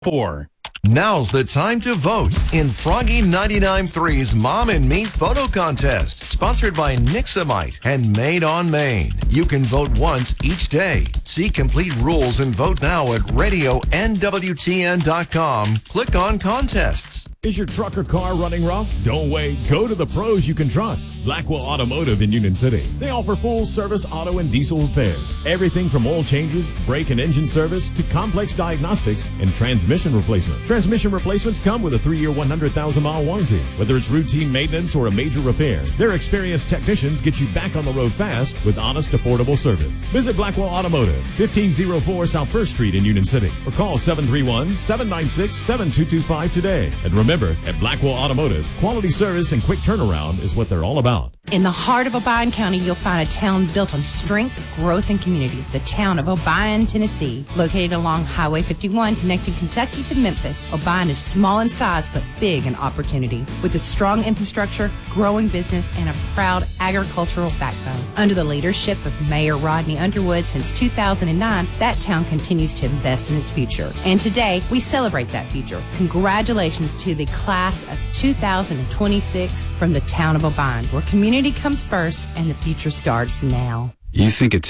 4. Now's the time to vote in Froggy 99.3's Mom and Me Photo Contest, sponsored by Nixamite and Made on Maine. You can vote once each day. See complete rules and vote now at radionwtn.com. Click on contests. Is your truck or car running rough? Don't wait. Go to the pros you can trust. Blackwell Automotive in Union City. They offer full service auto and diesel repairs. Everything from oil changes, brake and engine service, to complex diagnostics and transmission replacement. Transmission replacements come with a 3-year, 100,000-mile warranty. Whether it's routine maintenance or a major repair, their experienced technicians get you back on the road fast with honest, affordable service. Visit Blackwell Automotive, 1504 South First Street in Union City, or call 731-796-7225 today. And remember, at Blackwell Automotive, quality service and quick turnaround is what they're all about. In the heart of Obion County, you'll find a town built on strength, growth, and community. The town of Obion, Tennessee. Located along Highway 51, connecting Kentucky to Memphis, Obion is small in size but big in opportunity. With a strong infrastructure, growing business, and a proud agricultural backbone. Under the leadership of Mayor Rodney Underwood since 2009, that town continues to invest in its future. And today, we celebrate that future. Congratulations to the class of 2026 from the town of Obion, where community comes first and the future starts now. You think it's